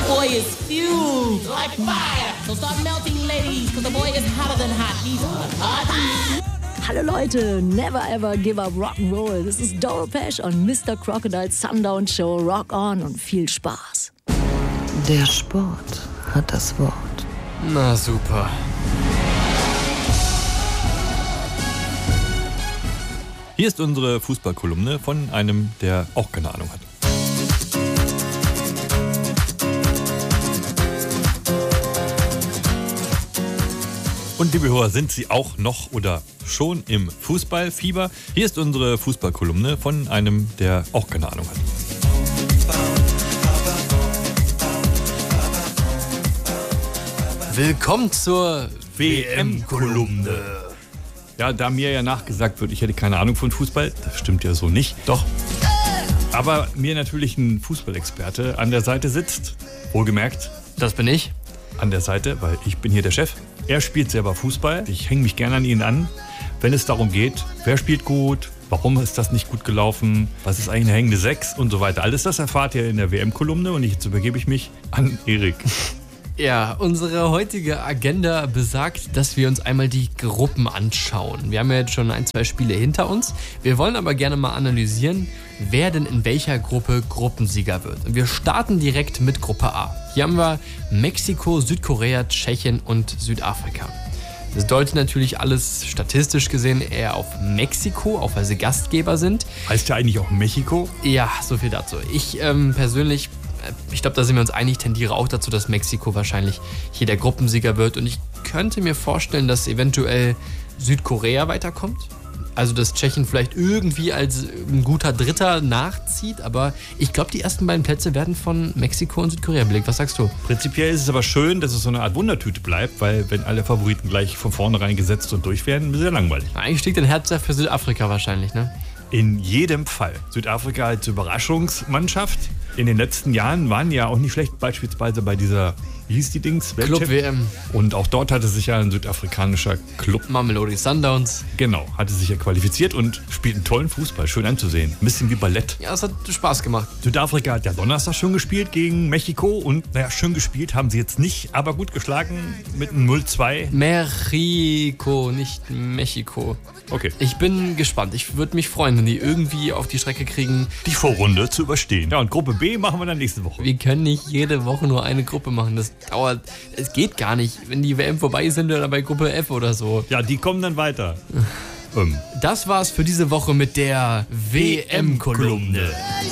boy is fused like fire. So start melting, ladies, because the boy is hotter than hot. He's hot. Hallo Leute, never ever give up Rock'n'Roll. Das ist Doro Pesch und Mr. Crocodile's Sundown Show. Rock on und viel Spaß. Der Sport hat das Wort. Na super. Hier ist unsere Fußballkolumne von einem, der auch keine Ahnung hat. Und liebe Hörer, sind Sie auch noch oder schon im Fußballfieber? Hier ist unsere Fußballkolumne von einem, der auch keine Ahnung hat. Willkommen zur WM-Kolumne. Ja, da mir ja nachgesagt wird, ich hätte keine Ahnung von Fußball, das stimmt ja so nicht. Doch. Aber mir natürlich ein Fußballexperte an der Seite sitzt, wohlgemerkt, Das bin ich. an der Seite, weil ich bin hier der Chef. Er spielt selber Fußball. Ich hänge mich gerne an ihn an, wenn es darum geht, wer spielt gut, warum ist das nicht gut gelaufen, was ist eigentlich eine hängende Sechs und so weiter. Alles das erfahrt ihr in der WM-Kolumne und jetzt übergebe ich mich an Erik. Ja, unsere heutige Agenda besagt, dass wir uns einmal die Gruppen anschauen. Wir haben ja jetzt schon 1-2 Spiele hinter uns. Wir wollen aber gerne mal analysieren, wer denn in welcher Gruppe Gruppensieger wird. Und wir starten direkt mit Gruppe A. Hier haben wir Mexiko, Südkorea, Tschechien und Südafrika. Das deutet natürlich alles statistisch gesehen eher auf Mexiko, auch weil sie Gastgeber sind. Heißt ja eigentlich auch Mexiko? Ja, so viel dazu. Ich persönlich, ich glaube, da sind wir uns einig, tendiere auch dazu, dass Mexiko wahrscheinlich hier der Gruppensieger wird. Und ich könnte mir vorstellen, dass eventuell Südkorea weiterkommt. Also, dass Tschechien vielleicht irgendwie als ein guter Dritter nachzieht. Aber ich glaube, die ersten beiden Plätze werden von Mexiko und Südkorea belegt. Was sagst du? Prinzipiell ist es aber schön, dass es so eine Art Wundertüte bleibt, weil wenn alle Favoriten gleich von vornherein gesetzt und durch werden, ist es ja langweilig. Eigentlich schlägt dein Herz ja für Südafrika wahrscheinlich, ne? In jedem Fall. Südafrika als Überraschungsmannschaft. In den letzten Jahren waren ja auch nicht schlecht, beispielsweise bei dieser, wie hieß die Dings? Club WM. Und auch dort hatte sich ja ein südafrikanischer Club, Mamelodi Sundowns. genau, hatte sich ja qualifiziert und spielt einen tollen Fußball, schön anzusehen. Ein bisschen wie Ballett. Ja, es hat Spaß gemacht. Südafrika hat ja Donnerstag schon gespielt gegen Mexiko und naja, schön gespielt haben sie jetzt nicht, aber gut geschlagen mit einem 0-2. Mexiko, nicht Mexiko. Okay. Ich bin gespannt. Ich würde mich freuen, wenn die irgendwie auf die Strecke kriegen. Die Vorrunde zu überstehen. Ja, und Gruppe B machen wir dann nächste Woche. Wir können nicht jede Woche nur eine Gruppe machen. Das dauert. Es geht gar nicht. Wenn die WM vorbei sind, dann bei Gruppe F oder so. Ja, die kommen dann weiter. Das war's für diese Woche mit der WM-Kolumne.